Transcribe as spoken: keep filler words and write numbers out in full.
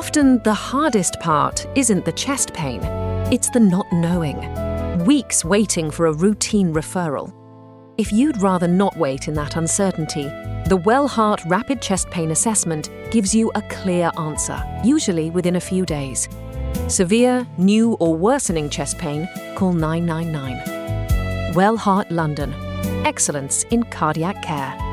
Often the hardest part isn't the chest pain, it's the not knowing. Weeks waiting for a routine referral. If you'd rather not wait in that uncertainty, the Wellheart Rapid Chest Pain Assessment gives you a clear answer, usually within a few days. Severe, new or worsening chest pain, call nine nine nine. Wellheart London. Excellence in cardiac care.